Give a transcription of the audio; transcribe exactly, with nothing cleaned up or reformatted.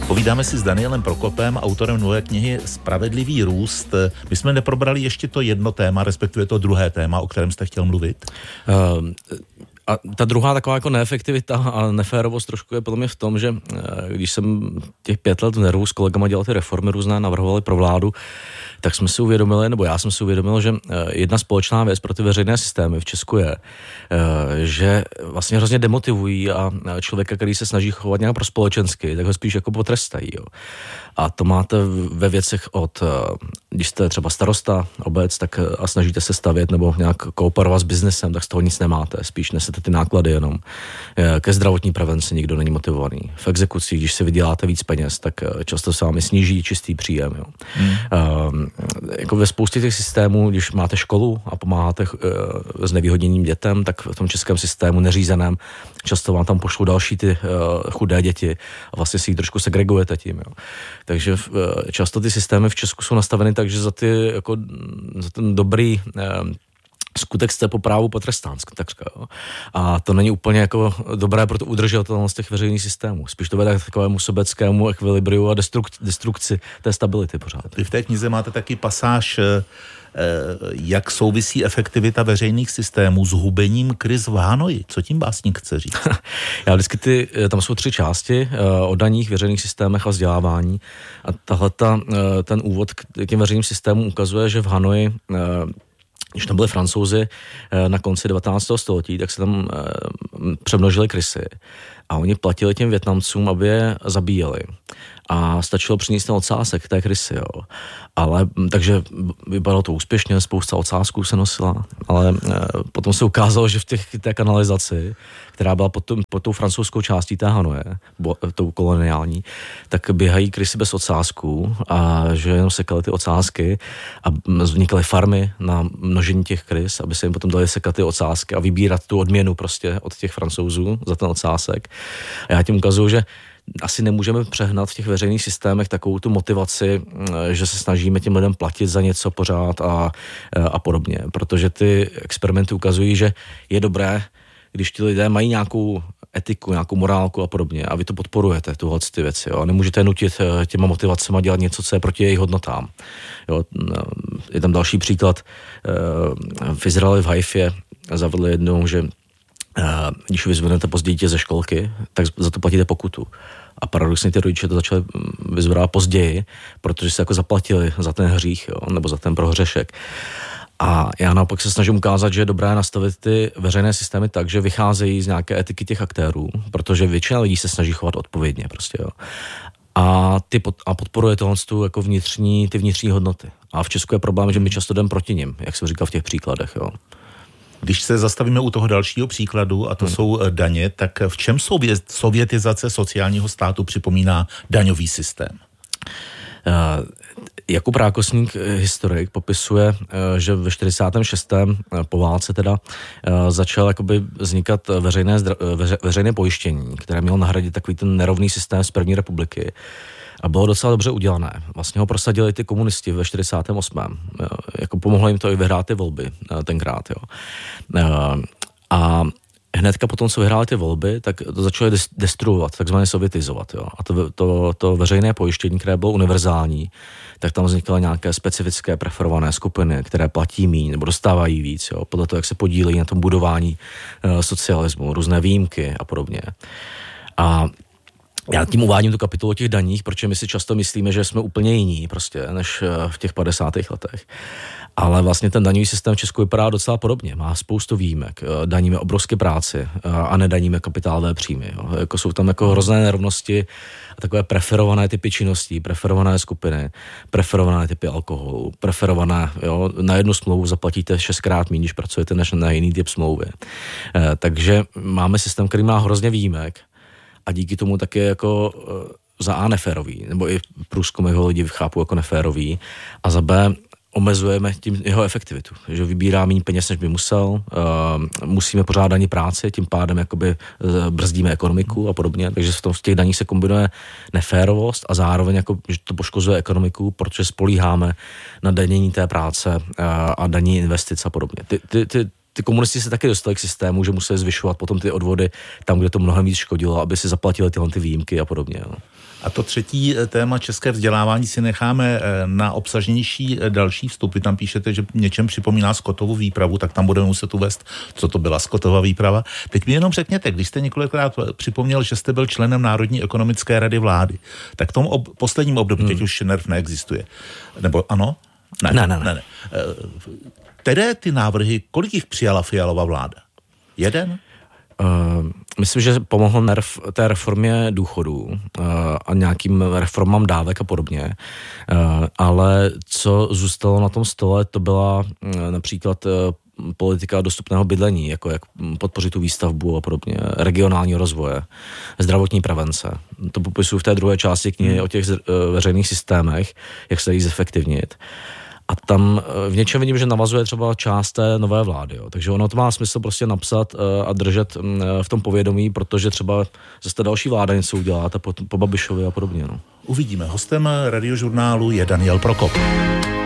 Povídáme si s Danielem Prokopem, autorem nové knihy Spravedlivý růst. My jsme neprobrali ještě to jedno téma, respektive to druhé téma, o kterém jste chtěl mluvit. Uh... A ta druhá taková jako neefektivita a neférovost trošku je podle mě v tom, že když jsem těch pět let v NERu s kolegama dělal ty reformy různé, navrhovali pro vládu, tak jsme si uvědomili, nebo já jsem si uvědomil, že jedna společná věc pro ty veřejné systémy v Česku je, že vlastně hrozně demotivují a člověka, který se snaží chovat nějak pro společensky, tak ho spíš jako potrestají. Jo. A to máte ve věcech od, když jste třeba starosta, obec, tak a snažíte se stavět nebo nějak kooperovat s biznesem, tak z toho nic nemáte, spíš nesete ty náklady jenom. Ke zdravotní prevenci nikdo není motivovaný. V exekucích, když si vyděláte víc peněz, tak často se vám sníží čistý příjem. Jo. Hmm. Uh, jako ve spoustě těch systémů, když máte školu a pomáháte uh, s nevýhodněním dětem, tak v tom českém systému neřízeném často vám tam pošlou další ty uh, chudé děti a vlastně si jich trošku segregujete tím. Jo. Takže uh, často ty systémy v Česku jsou nastaveny tak, že za, ty, jako, za ten dobrý uh, skutek jste po právu potrestán, takřka. Jo. A to není úplně jako dobré pro to udržitelnost těch veřejných systémů. Spíš to vede k takovému sobeckému ekvilibriu a destruk- destrukci té stability pořád. Vy v té knize máte taky pasáž, jak souvisí efektivita veřejných systémů s hubením kriz v Hanoji. Co tím básník chce říct? Já vždycky ty, tam jsou tři části o daních, veřejných systémech a vzdělávání. A tahleta, ten úvod k těm veřejným systémům ukazuje, že v Hanoji, když tam byli Francouzi na konci devatenáctého století, tak se tam přemnožily krysy. A oni platili těm Vietnamcům, aby je zabíjeli. A stačilo přinést ten ocásek té krysy, jo. Ale, takže vypadalo to úspěšně, spousta ocásků se nosila, ale e, potom se ukázalo, že v těch, té kanalizaci, která byla pod, tom, pod tou francouzskou částí té Hanoje, bo, tou koloniální, tak běhají krysy bez ocásků a že jenom sekaly ty ocásky a vznikaly farmy na množení těch krys, aby se jim potom dali sekat ty ocásky a vybírat tu odměnu prostě od těch Francouzů za ten ocásek. A já tím ukazuju, že asi nemůžeme přehnat v těch veřejných systémech takovou tu motivaci, že se snažíme těm lidem platit za něco pořád a, a podobně, protože ty experimenty ukazují, že je dobré, když ti lidé mají nějakou etiku, nějakou morálku a podobně a vy to podporujete, tuhle ty věci, jo, a nemůžete nutit těma motivacema dělat něco, co je proti jejich hodnotám. Jo, je tam další příklad, v Izraeli v Haifě zavedli jednou, že když vyzvednete později dítě ze školky, tak za to platíte pokutu. A paradoxně ty rodiče to začali vyzvedávat později, protože se jako zaplatili za ten hřích, jo, nebo za ten prohřešek. A já naopak se snažím ukázat, že je dobré nastavit ty veřejné systémy tak, že vycházejí z nějaké etiky těch aktérů, protože většina lidí se snaží chovat odpovědně prostě, jo. A, ty pod, a podporuje tohle jako vnitřní, ty vnitřní hodnoty. A v Česku je problém, že my často jdeme proti nim, jak jsem říkal v těch příkladech, jo. Když se zastavíme u toho dalšího příkladu, a to hmm. jsou daně, tak v čem sovět, sovětizace sociálního státu připomíná daňový systém? Uh, Jakub Rákosník, historik, popisuje, že ve čtyřicátém šestém po válce teda začal jakoby vznikat veřejné, veře, veřejné pojištění, které mělo nahradit takový ten nerovný systém z první republiky. A bylo docela dobře udělané. Vlastně ho prosadili ty komunisti ve čtyřicátém osmém Jako pomohlo jim to i vyhrát ty volby tenkrát. Jo. A hnedka potom, co vyhráli ty volby, tak to začalo destruovat, takzvaně sovětizovat. Jo. A to, to, to veřejné pojištění, které bylo univerzální, tak tam vznikaly nějaké specifické preferované skupiny, které platí míň nebo dostávají víc, jo, podle toho, jak se podílejí na tom budování e, socialismu, různé výjimky a podobně. A já tím uvádím tu kapitolu o těch daních, protože my si často myslíme, že jsme úplně jiní prostě, než v těch padesátých letech. Ale vlastně ten daňový systém v Česku vypadá docela podobně. Má spoustu výjimek. Daníme obrovské práci a nedaníme kapitálové příjmy. Jo. Jako jsou tam jako hrozné nerovnosti a takové preferované typy činností, preferované skupiny, preferované typy alkoholu, preferované, jo, na jednu smlouvu zaplatíte šestkrát méně, když pracujete, než na jiný typ smlouvy. Takže máme systém, který má hrozně výjimek a díky tomu taky jako za A neférový, nebo i průzkumy ho lidi chápou jako neférový, a za B omezujeme tím jeho efektivitu, že vybírá méně peněz, než by musel, uh, musíme pořádat daní práci, tím pádem jakoby brzdíme ekonomiku a podobně, takže v, tom, v těch daních se kombinuje neférovost a zároveň jako, že to poškozuje ekonomiku, protože spolíháme na danění té práce uh, a daní investic a podobně. Ty, ty, ty ty komunisti se taky dostali k systému, že museli zvyšovat potom ty odvody tam, kde to mnohem víc škodilo, aby si zaplatili tyhle ty výjimky a podobně. No. A to třetí téma české vzdělávání si necháme na obsažnější další vstupy. Tam píšete, že něčem připomíná Scottovu výpravu, tak tam budeme muset uvést, co to byla Scottova výprava. Teď mi jenom řekněte, když jste několikrát připomněl, že jste byl členem Národní ekonomické rady vlády, tak v tom ob- posledním období, hmm. teď už NERV neexistuje. Nebo ano? Ne, ne, ne. ne. ne. Které ty návrhy, kolik jich přijala Fialova vláda? Jeden? Uh, myslím, že pomohl nerv, té reformě důchodů uh, a nějakým reformám dávek a podobně, uh, ale co zůstalo na tom stole, to byla uh, například uh, politika dostupného bydlení, jako jak podpořit tu výstavbu a podobně, regionální rozvoje, zdravotní prevence. To popisuju v té druhé části knihy hmm. o těch uh, veřejných systémech, jak se dají zefektivnit. A tam v něčem vidím, že navazuje třeba část té nové vlády. Jo. Takže ono to má smysl prostě napsat a držet v tom povědomí, protože třeba zase další vláda něco udělá, po, po Babišovi a podobně. No. Uvidíme. Hostem Radiožurnálu je Daniel Prokop.